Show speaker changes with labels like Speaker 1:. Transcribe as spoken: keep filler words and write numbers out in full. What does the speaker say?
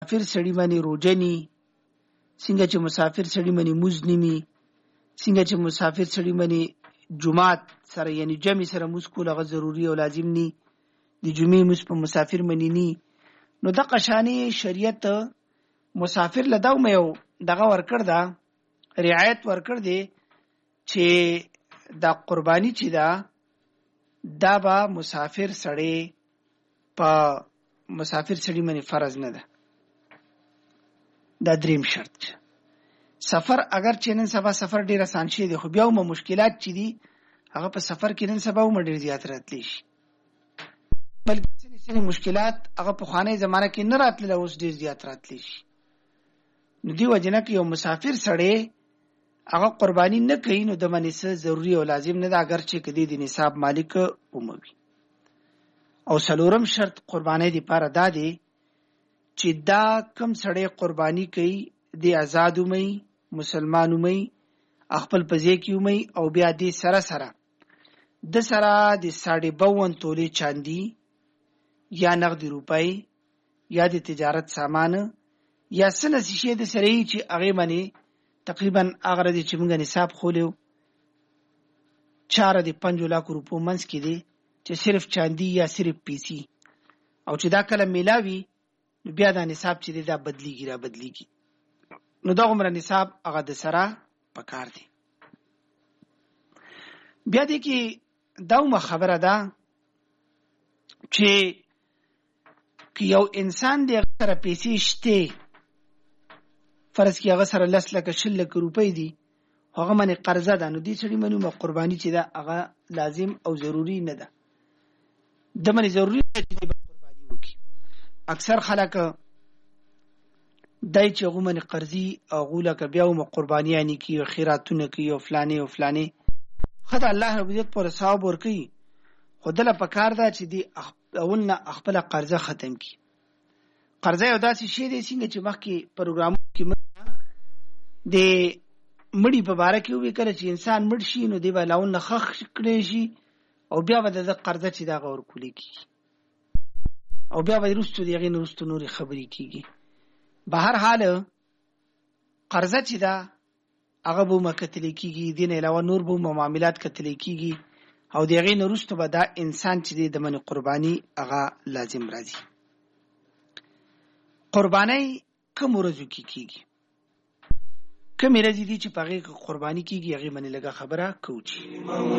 Speaker 1: مسافر سړی باندې روجنی، څنګه چې مسافر سړی باندې موز نیمي، څنګه چې مسافر سړی باندې جمعات سره یعنی جمع سره موز کول هغه ضروری او لازم ني، د جمعې موز په مسافر باندې ني. نو د قشانی شریعت مسافر لداو مې یو دغه ورکړ دا رعایت ورکړ دی چې دا قربانی چې دا دا به مسافر سړی په مسافر سړی باندې فرض نه ده. دا دریم شرط. سفر اگر چې نن سبا سفر ډیر آسان شي دی، خو بیا هم مشکلات چې دي هغه په سفر کې نن سبا هم ډیر زیات راتلی شي، بلکې ځینې ځینې مشکلات هغه په خواني زمانه کې نه راتلل، اوس ډیر زیات راتلی شي. نو دی وجنه کې یو مسافر سړی هغه قربانی نه کوي، نو د باندې څه ضروری او لازم نه ده اگر چې کدی د نصاب مالک اوموي. او څلورم شرط قربانی دی لپاره دا دی چې دا کم سړی قربانی کوي دی آزاد ومي، مسلمان ومي، خپل پځې کې ومي، او بیا دې سره سره د سره د ساڑھے باون تولې چاندي یا نقد روپۍ یا د تجارت سامان یا سنه شي د سره چې هغه باندې تقریبا هغه د چې موږ نصاب خولیو چار د پنځه لک روپو منځ کې دي چې صرف چاندي یا صرف پیسي، او چې دا کله میلاوي نو بیا دا نصاب چې دا بدلیږي را بدلیږي. نو دا عمر نصاب هغه د سره پکار دی. بیا دې کې دا خبره ده چې یو انسان دې سره پیسې شته، فرض کې هغه سره لس لک شل لک روپۍ دي، هغه باندې قرضه ده، نو دې سړي باندې قرباني چې ده هغه لازم او ضروری نه ده. د باندې ضروری ده چې قرباني وکړي. اکثر خلک دای چې هغه باندې قرضي او غوله ک بیا هم قرباني یعنی کی خیراتونه کوي او فلانه او فلانه، خدای الله رب دې پر ثواب ورکړي، خدله پکار ده چې دی اولنا خپل قرضه ختم کی. قرضه یو داسې شی دی څنګه چې مخکې پروګرامو کې د مړی په باره کې وی کړي چې انسان مړ شي نو دی به لاون خخ کړي شي او بیا به د قرضه چې دا غور کولی کی او بیا به رستو دیغه نورستو نوري خبرې کیږي. به هر حال قرضه چې دا هغه به مکتل کیږي، دین علاوه نور به معاملات کتل کیږي، او دیغه نورستو به دا انسان چې د من قرباني هغه لازم راځي. قرباني کوم ورځو کې کیږي؟ کوم ورځې دي چې پغه قرباني کیږي هغه باندې لګه خبره کوي.